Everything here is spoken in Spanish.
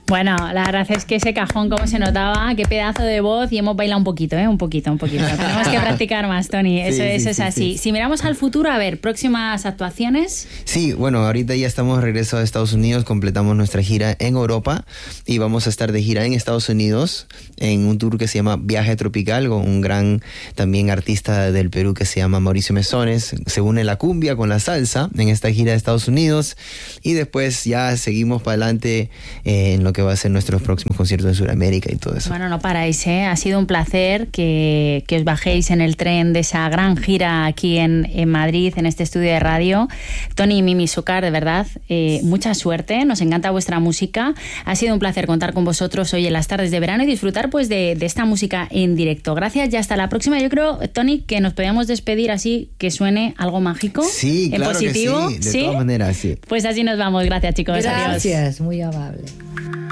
Bueno, la verdad es que ese cajón, como se notaba, qué pedazo de voz, y hemos bailado un poquito. Un poquito. Tenemos que practicar más, Tony, eso es así. Si miramos al futuro, a ver, próximas actuaciones. Sí, bueno, ahorita ya estamos de regreso a Estados Unidos, completamos nuestra gira en Europa y vamos a estar de gira en Estados Unidos en un tour que se llama Viaje Tropical, con un gran también artista del Perú que se llama Mauricio Mesones. Se une la cumbia con la salsa en esta gira de Estados Unidos y después ya seguimos para adelante en lo que va a ser nuestros próximos conciertos en Sudamérica y todo eso. Bueno, no paráis, ¿eh? Ha sido un placer que os bajéis en el tren de esa gran gira aquí en Madrid, en este estudio de radio. Tony y Mimi Zúcar, de verdad, mucha suerte, nos encanta vuestra música. Ha sido un placer contar con vosotros hoy en las tardes de verano y disfrutar pues de esta música en directo. Gracias y hasta la próxima. Yo creo, Tony, que nos podíamos despedir así, que suene algo mágico. Sí, en claro positivo. que sí, de todas maneras, sí. Pues así nos vamos. Gracias, chicos. Gracias, Adiós. muy amable.